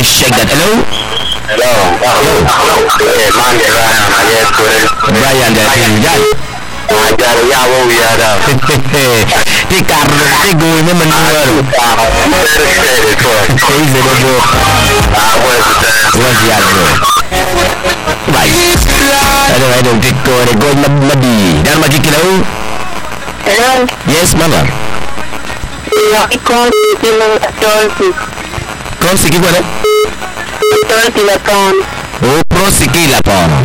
and check that. Hello? Hello. Man, Brian, Brian, Ti Carlo, ti gue menurut. Baik. Aduh, rekor madi. Dan magi kilau. Hello. Yes, mama. Kau sikit mana? Tolong. Oh, pro sikit lah,